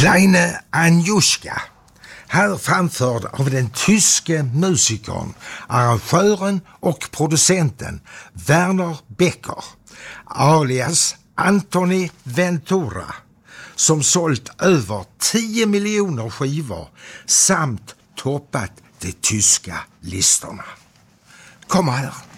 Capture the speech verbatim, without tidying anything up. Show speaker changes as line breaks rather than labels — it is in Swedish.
Kleine Anjushka, här framförd av den tyske musikern, arrangören och producenten Werner Becker, alias Anthony Ventura, som sålt över tio miljoner skivor samt toppat de tyska listorna. Kom här.